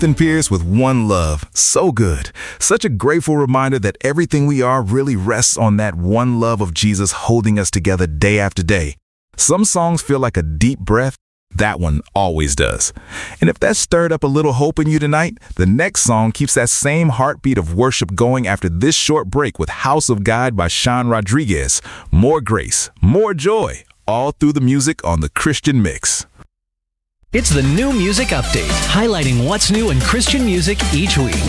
Jonathan Pierce with One Love. So good. Such a grateful reminder that everything we are really rests on that one love of Jesus holding us together day after day. Some songs feel like a deep breath. That one always does. And if that stirred up a little hope in you tonight, the next song keeps that same heartbeat of worship going after this short break with House of God by Sean Rodriguez. More grace, more joy, all through the music on the Christian Mix. It's the New Music Update, highlighting what's new in Christian music each week.